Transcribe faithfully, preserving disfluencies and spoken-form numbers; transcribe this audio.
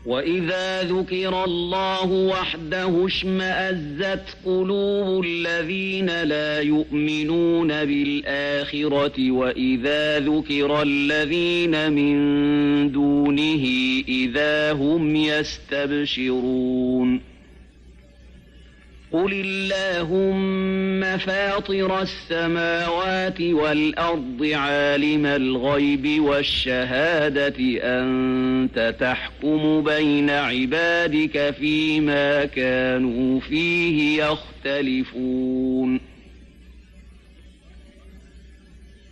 وإذا ذكر الله وحده اشمأزت قلوب الذين لا يؤمنون بالآخرة وإذا ذكر الذين من دونه إذا هم يستبشرون قل اللهم فاطر السماوات والأرض عالم الغيب والشهادة أنت تحكم بين عبادك فيما كانوا فيه يختلفون